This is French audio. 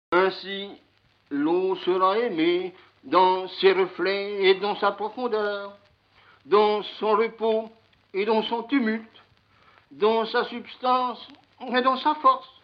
Ainsi, l'eau sera aimée dans ses reflets et dans sa profondeur, dans son repos et dans son tumulte, dans sa substance et dans sa force.